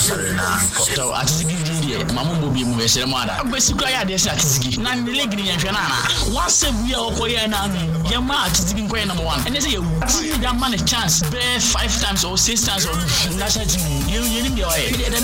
So atizigi die mamu bobi mu besere mu ada abesikura ya de atizigi na league ni nhwe na one save we okoye na anu ye ma atizigi nkoye number 1 and say you atizigi that man a chance be 5 times or 6 times or national team you need the